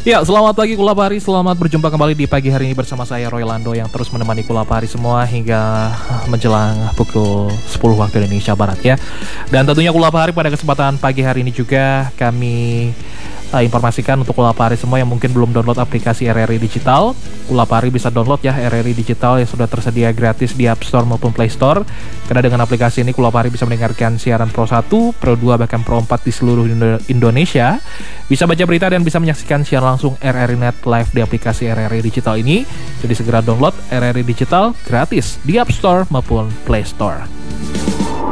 Ya, selamat pagi Kulapari, selamat berjumpa kembali di pagi hari ini bersama saya Roy Lando yang terus menemani Kulapari semua hingga menjelang pukul 10 waktu Indonesia Barat ya. Dan tentunya Kulapari pada kesempatan pagi hari ini juga kami informasikan untuk Kulapari semua yang mungkin belum download aplikasi RRI Digital. Kulapari bisa download ya RRI Digital yang sudah tersedia gratis di App Store maupun Play Store. Karena dengan aplikasi ini Kulapari bisa mendengarkan siaran Pro 1, Pro 2 bahkan Pro 4 di seluruh Indonesia. Bisa baca berita dan bisa menyaksikan siaran langsung RRI Net Live di aplikasi RRI Digital ini. Jadi segera download RRI Digital gratis di App Store maupun Play Store.